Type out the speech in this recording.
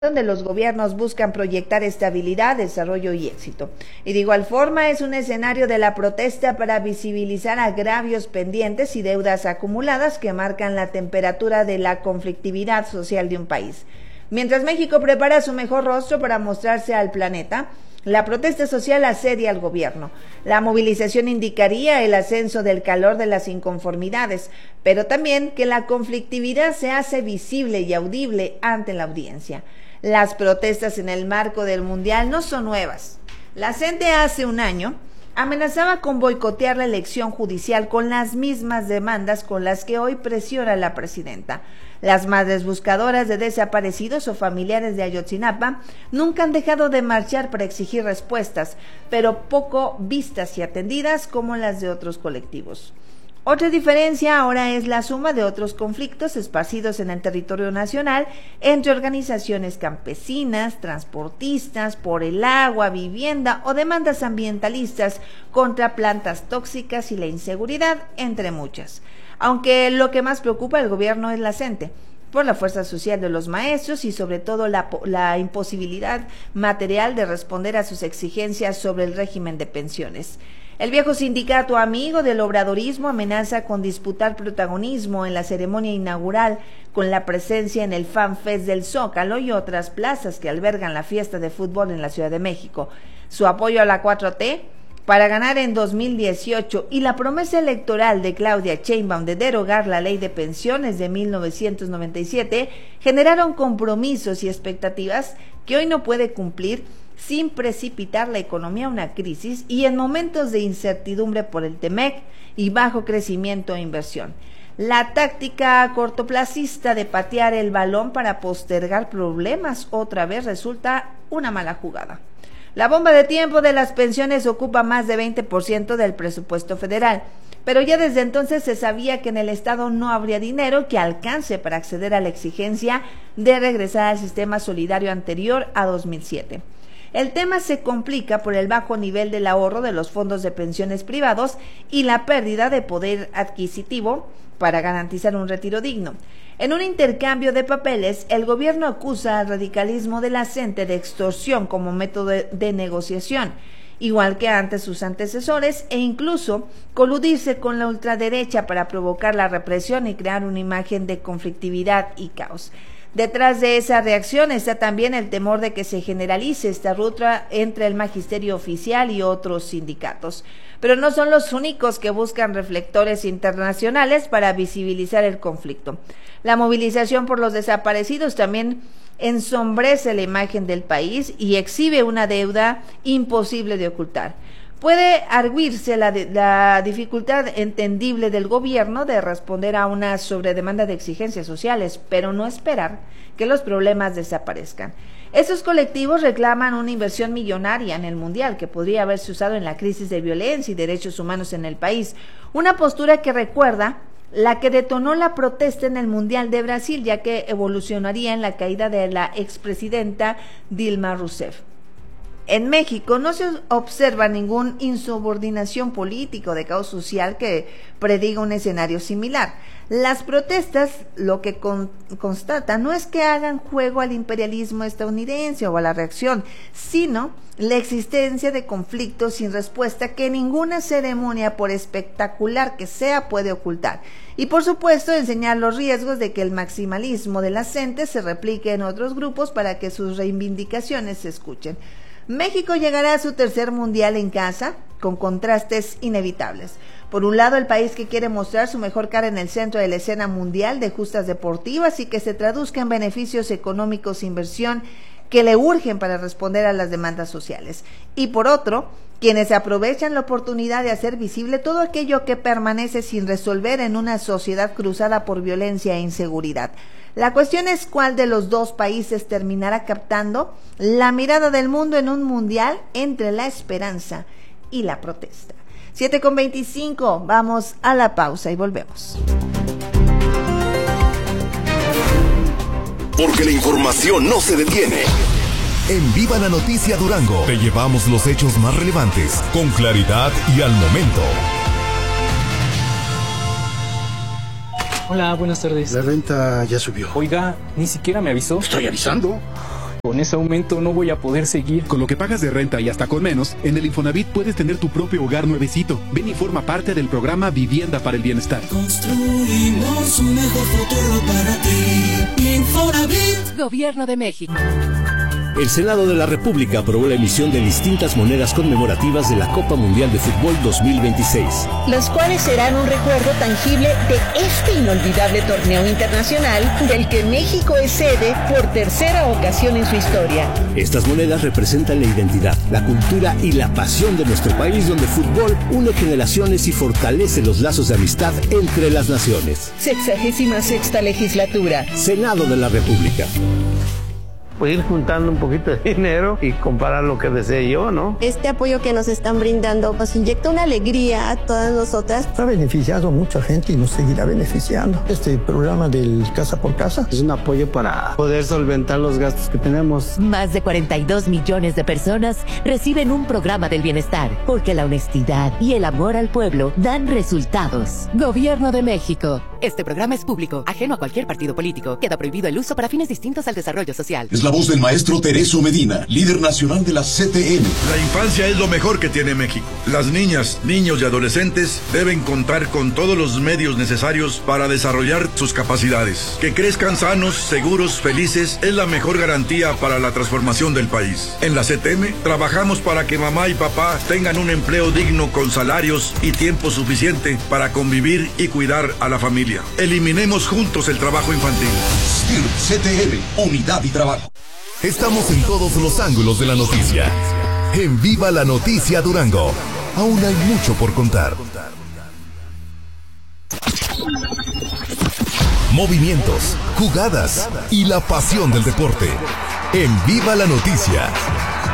donde los gobiernos buscan proyectar estabilidad, desarrollo y éxito. Y de igual forma es un escenario de la protesta para visibilizar agravios pendientes y deudas acumuladas que marcan la temperatura de la conflictividad social de un país. Mientras México prepara su mejor rostro para mostrarse al planeta, la protesta social asedia al gobierno. La movilización indicaría el ascenso del calor de las inconformidades, pero también que la conflictividad se hace visible y audible ante la audiencia. Las protestas en el marco del Mundial no son nuevas. La CENTE hace un año amenazaba con boicotear la elección judicial con las mismas demandas con las que hoy presiona la presidenta. Las madres buscadoras de desaparecidos o familiares de Ayotzinapa nunca han dejado de marchar para exigir respuestas, pero poco vistas y atendidas como las de otros colectivos. Otra diferencia ahora es la suma de otros conflictos esparcidos en el territorio nacional entre organizaciones campesinas, transportistas, por el agua, vivienda o demandas ambientalistas contra plantas tóxicas y la inseguridad, entre muchas. Aunque lo que más preocupa al gobierno es la CENTE, por la fuerza social de los maestros y sobre todo la imposibilidad material de responder a sus exigencias sobre el régimen de pensiones. El viejo sindicato amigo del obradorismo amenaza con disputar protagonismo en la ceremonia inaugural con la presencia en el Fan Fest del Zócalo y otras plazas que albergan la fiesta de fútbol en la Ciudad de México. Su apoyo a la 4T para ganar en 2018 y la promesa electoral de Claudia Sheinbaum de derogar la ley de pensiones de 1997 generaron compromisos y expectativas que hoy no puede cumplir sin precipitar la economía a una crisis y en momentos de incertidumbre por el TEMEC y bajo crecimiento e inversión. La táctica cortoplacista de patear el balón para postergar problemas otra vez resulta una mala jugada. La bomba de tiempo de las pensiones ocupa más de 20% del presupuesto federal, pero ya desde entonces se sabía que en el Estado no habría dinero que alcance para acceder a la exigencia de regresar al sistema solidario anterior a 2007. El tema se complica por el bajo nivel del ahorro de los fondos de pensiones privados y la pérdida de poder adquisitivo para garantizar un retiro digno. En un intercambio de papeles, el gobierno acusa al radicalismo de la CENTE de extorsión como método de negociación, igual que antes sus antecesores, e incluso coludirse con la ultraderecha para provocar la represión y crear una imagen de conflictividad y caos. Detrás de esa reacción está también el temor de que se generalice esta ruta entre el magisterio oficial y otros sindicatos. Pero no son los únicos que buscan reflectores internacionales para visibilizar el conflicto. La movilización por los desaparecidos también ensombrece la imagen del país y exhibe una deuda imposible de ocultar. Puede arguirse la dificultad entendible del gobierno de responder a una sobredemanda de exigencias sociales, pero no esperar que los problemas desaparezcan. Esos colectivos reclaman una inversión millonaria en el Mundial que podría haberse usado en la crisis de violencia y derechos humanos en el país, una postura que recuerda la que detonó la protesta en el Mundial de Brasil, ya que evolucionaría en la caída de la expresidenta Dilma Rousseff. En México no se observa ninguna insubordinación política o de caos social que prediga un escenario similar. Las protestas lo que constatan no es que hagan juego al imperialismo estadounidense o a la reacción, sino la existencia de conflictos sin respuesta que ninguna ceremonia, por espectacular que sea, puede ocultar. Y por supuesto enseñar los riesgos de que el maximalismo de la CENTE se replique en otros grupos para que sus reivindicaciones se escuchen. México llegará a su tercer mundial en casa con contrastes inevitables. Por un lado, el país que quiere mostrar su mejor cara en el centro de la escena mundial de justas deportivas y que se traduzca en beneficios económicos e inversión que le urgen para responder a las demandas sociales. Y por otro, quienes aprovechan la oportunidad de hacer visible todo aquello que permanece sin resolver en una sociedad cruzada por violencia e inseguridad. La cuestión es cuál de los dos países terminará captando la mirada del mundo en un mundial entre la esperanza y la protesta. 7:25, vamos a la pausa y volvemos. Porque la información no se detiene. En Viva la Noticia Durango te llevamos los hechos más relevantes, con claridad y al momento. Hola, buenas tardes. La renta ya subió. Oiga, ni siquiera me avisó. Estoy avisando. Con ese aumento no voy a poder seguir. Con lo que pagas de renta y hasta con menos, en el Infonavit puedes tener tu propio hogar nuevecito. Ven y forma parte del programa Vivienda para el Bienestar. Construimos un mejor futuro para ti. Infonavit. Gobierno de México. El Senado de la República aprobó la emisión de distintas monedas conmemorativas de la Copa Mundial de Fútbol 2026. Las cuales serán un recuerdo tangible de este inolvidable torneo internacional del que México es sede por tercera ocasión en su historia. Estas monedas representan la identidad, la cultura y la pasión de nuestro país, donde el fútbol une generaciones y fortalece los lazos de amistad entre las naciones. 66ª legislatura. Senado de la República. Pues ir juntando un poquito de dinero y comprar lo que desee yo, ¿no? Este apoyo que nos están brindando nos inyecta una alegría a todas nosotras. Ha beneficiado a mucha gente y nos seguirá beneficiando. Este programa del Casa por Casa es un apoyo para poder solventar los gastos que tenemos. Más de 42 millones de personas reciben un programa del bienestar, porque la honestidad y el amor al pueblo dan resultados. Gobierno de México. Este programa es público, ajeno a cualquier partido político. Queda prohibido el uso para fines distintos al desarrollo social. Es la voz del maestro Tereso Medina, líder nacional de la CTM. La infancia es lo mejor que tiene México. Las niñas, niños y adolescentes deben contar con todos los medios necesarios para desarrollar sus capacidades. Que crezcan sanos, seguros, felices es la mejor garantía para la transformación del país. En la CTM trabajamos para que mamá y papá tengan un empleo digno con salarios y tiempo suficiente para convivir y cuidar a la familia. Eliminemos juntos el trabajo infantil. CTM, unidad y trabajo. Estamos en todos los ángulos de la noticia. En Viva la Noticia Durango. Aún hay mucho por contar. Movimientos, jugadas y la pasión del deporte. En Viva la Noticia.